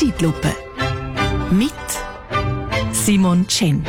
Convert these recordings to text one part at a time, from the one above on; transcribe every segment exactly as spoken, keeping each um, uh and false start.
Zeitlupe. Mit Simon Chen.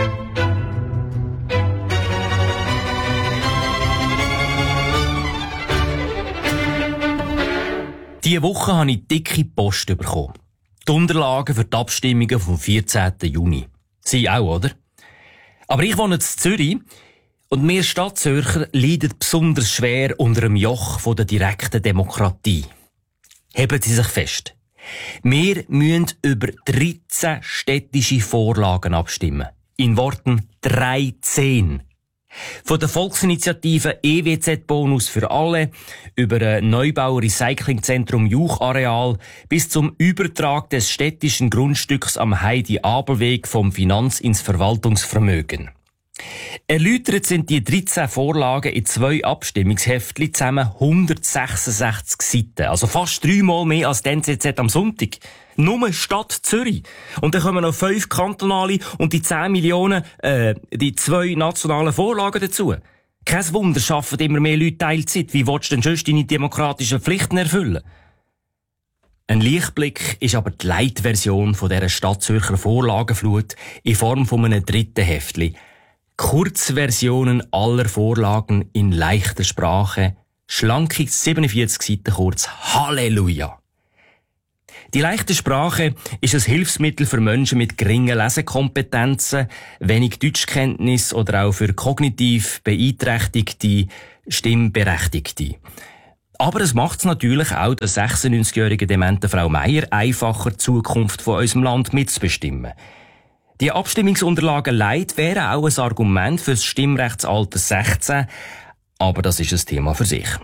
Diese Woche habe ich dicke Post bekommen. Die Unterlagen für die Abstimmungen vom vierzehnten Juni. Sie auch, oder? Aber ich wohne in Zürich und wir Stadtzürcher leiden besonders schwer unter dem Joch von der direkten Demokratie. Heben Sie sich fest. Wir müssen über dreizehn städtische Vorlagen abstimmen. In Worten dreizehn. Von der Volksinitiative E W Z-Bonus für alle, über ein Neubau-Recyclingzentrum Juchareal bis zum Übertrag des städtischen Grundstücks am Heidi-Abel-Weg vom Finanz- ins Verwaltungsvermögen. Erläutert sind die dreizehn Vorlagen in zwei Abstimmungsheftchen zusammen hundertsechsundsechzig Seiten, also fast dreimal mehr als die N Z Z am Sonntag. Nur Stadt Zürich. Und dann kommen noch fünf kantonale und die zehn Millionen, äh, die zwei nationalen Vorlagen dazu. Kein Wunder, schaffen immer mehr Leute Teilzeit. Wie willst du denn sonst deine demokratischen Pflichten erfüllen? Ein Lichtblick ist aber die Light-Version von dieser Stadtzürcher Vorlagenflut in Form von einem dritten Heftli. Kurzversionen aller Vorlagen in leichter Sprache. Schlanke siebenundvierzig Seiten kurz. Halleluja! Die leichte Sprache ist ein Hilfsmittel für Menschen mit geringen Lesekompetenzen, wenig Deutschkenntnis oder auch für kognitiv beeinträchtigte Stimmberechtigte. Aber es macht es natürlich auch der sechsundneunzigjährigen dementen Frau Meier einfacher, die Zukunft von unserem Land mitzubestimmen. Die Abstimmungsunterlagen Light wären auch ein Argument für das Stimmrechtsalter sechzehn, aber das ist ein Thema für sich.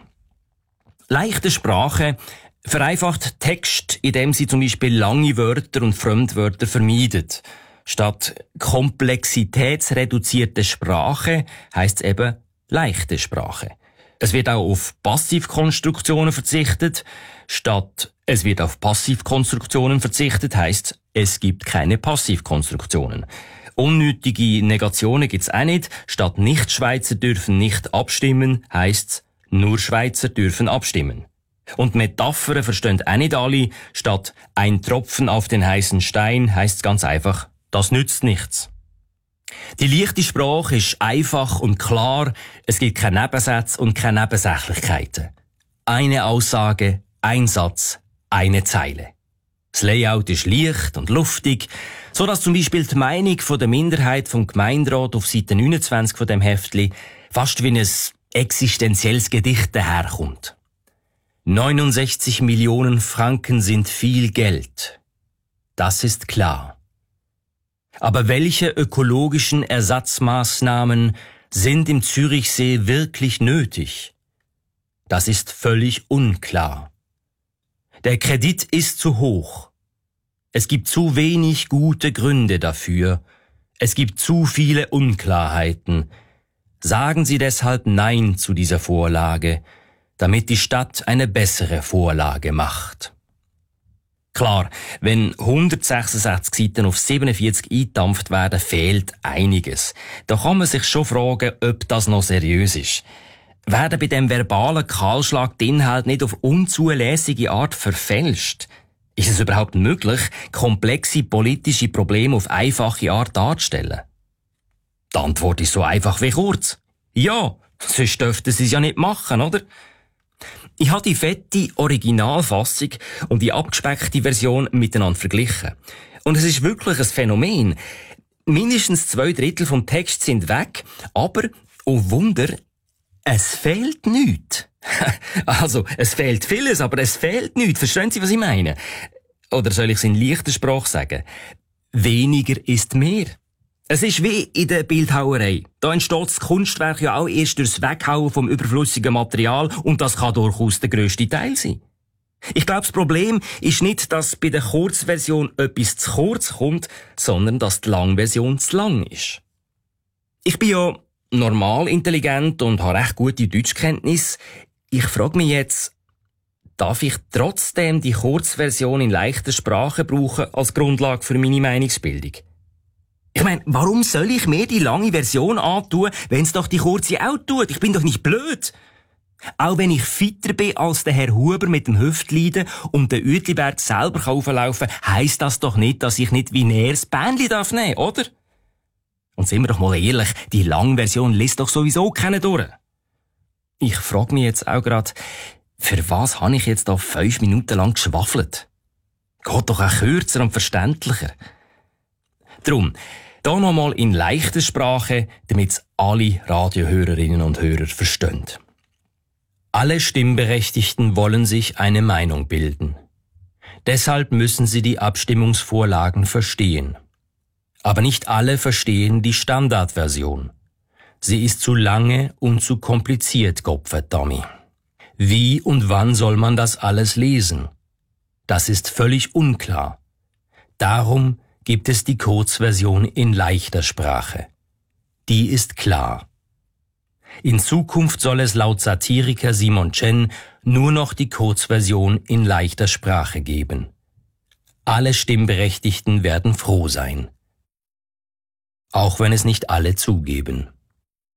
Leichte Sprache vereinfacht Text, indem sie zum Beispiel lange Wörter und Fremdwörter vermeidet. Statt komplexitätsreduzierte Sprache heisst es eben leichte Sprache. Es wird auch auf Passivkonstruktionen verzichtet. Statt es wird auf Passivkonstruktionen verzichtet heisst, es gibt keine Passivkonstruktionen. Unnötige Negationen gibt's auch nicht. Statt Nicht-Schweizer dürfen nicht abstimmen heisst, nur Schweizer dürfen abstimmen. Und Metaphern verstehen auch nicht alle. Statt ein Tropfen auf den heißen Stein heisst ganz einfach, das nützt nichts. Die leichte Sprache ist einfach und klar. Es gibt keine Nebensätze und keine Nebensächlichkeiten. Eine Aussage, ein Satz, eine Zeile. Das Layout ist leicht und luftig, so dass zum Beispiel die Meinung von der Minderheit vom Gemeinderat auf Seite neunundzwanzig von dem Heftli fast wie ein existenzielles Gedicht daherkommt. neunundsechzig Millionen Franken sind viel Geld. Das ist klar. Aber welche ökologischen Ersatzmaßnahmen sind im Zürichsee wirklich nötig? Das ist völlig unklar. Der Kredit ist zu hoch. Es gibt zu wenig gute Gründe dafür. Es gibt zu viele Unklarheiten. Sagen Sie deshalb Nein zu dieser Vorlage, damit die Stadt eine bessere Vorlage macht. Klar, wenn hundertsechsundsechzig Seiten auf siebenundvierzig eingedampft werden, fehlt einiges. Da kann man sich schon fragen, ob das noch seriös ist. Werden bei dem verbalen Kahlschlag die Inhalte nicht auf unzulässige Art verfälscht? Ist es überhaupt möglich, komplexe politische Probleme auf einfache Art darzustellen? Die Antwort ist so einfach wie kurz. Ja, sonst dürften sie es ja nicht machen, oder? Ich habe die fette Originalfassung und die abgespeckte Version miteinander verglichen. Und es ist wirklich ein Phänomen. Mindestens zwei Drittel vom Text sind weg, aber, oh Wunder, es fehlt nichts. Also, es fehlt vieles, aber es fehlt nichts. Verstehen Sie, was ich meine? Oder soll ich es in leichter Sprache sagen? Weniger ist mehr. Es ist wie in der Bildhauerei. Da entsteht das Kunstwerk ja auch erst durchs Weghauen vom überflüssigen Material und das kann durchaus der grösste Teil sein. Ich glaube, das Problem ist nicht, dass bei der Kurzversion etwas zu kurz kommt, sondern dass die Langversion zu lang ist. Ich bin ja normal intelligent und habe recht gute Deutschkenntnis. Ich frage mich jetzt, darf ich trotzdem die Kurzversion in leichter Sprache brauchen als Grundlage für meine Meinungsbildung? Ich meine, warum soll ich mir die lange Version antun, wenn es doch die kurze auch tut? Ich bin doch nicht blöd. Auch wenn ich fitter bin als der Herr Huber mit dem Hüftleiden und den Uetliberg selber rauflaufen kann, heisst das doch nicht, dass ich nicht wie er das Bändli darf nehmen, oder? Und sind wir doch mal ehrlich, die Langversion liest doch sowieso keiner durch. Ich frage mich jetzt auch grad, für was habe ich jetzt da fünf Minuten lang geschwafelt? Geht doch auch kürzer und verständlicher. Drum, da nochmal in leichter Sprache, damit's alle Radiohörerinnen und Hörer verstehen. Alle Stimmberechtigten wollen sich eine Meinung bilden. Deshalb müssen sie die Abstimmungsvorlagen verstehen. Aber nicht alle verstehen die Standardversion. Sie ist zu lange und zu kompliziert, Gottverdammi. Wie und wann soll man das alles lesen? Das ist völlig unklar. Darum gibt es die Kurzversion in leichter Sprache. Die ist klar. In Zukunft soll es laut Satiriker Simon Chen nur noch die Kurzversion in leichter Sprache geben. Alle Stimmberechtigten werden froh sein. Auch wenn es nicht alle zugeben.